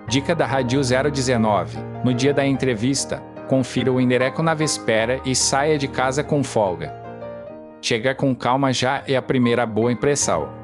Dica da Rádio 019. No dia da entrevista, confira o endereço na véspera e saia de casa com folga. Chegar com calma já é a primeira boa impressão.